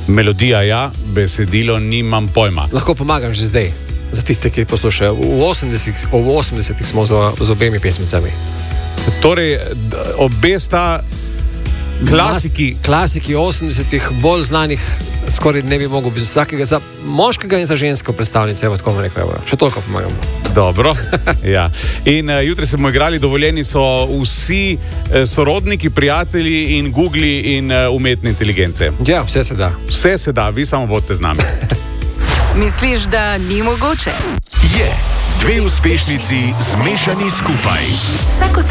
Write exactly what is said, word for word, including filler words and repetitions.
Melodija ja, besedilo nimam pojma. Lahko pomagam že zdaj, za tiste, ki poslušajo. V osemdesetih, v osemdesetih smo z, z obemi pesmicami. Torej, obe sta klasiki. Mas, klasiki osemdesetih, bolj znanih, skoraj ne bi mogel biti vsakega, za moškega in za žensko predstavnice, evo tako rekel, evo. Še toliko pomagamo. Dobro, ja. In uh, jutri se bomo igrali, dovoljeni so vsi uh, sorodniki, prijatelji in Google in uh, umetne inteligence. Ja, vse se da. Vse se da, vi samo bodite z nami. Misliš, da ni mogoče? Je. Dve uspešnici zmešani skupaj. Vsako